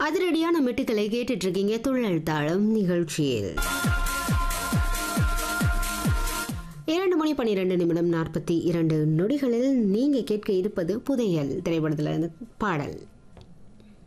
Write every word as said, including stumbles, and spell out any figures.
அதிரடியான மெட்டுக்களை கேட்டுட்டு இருக்கீங்க துள்ளல் தாளம் நிகழ்ச்சியில். இரண்டு மணி பன்னிரண்டு நிமிடம் நாற்பத்தி இரண்டு நொடிகளில் நீங்க கேட்க இருப்பது புதையல் திரைப்படத்துல இருந்து பாடல்.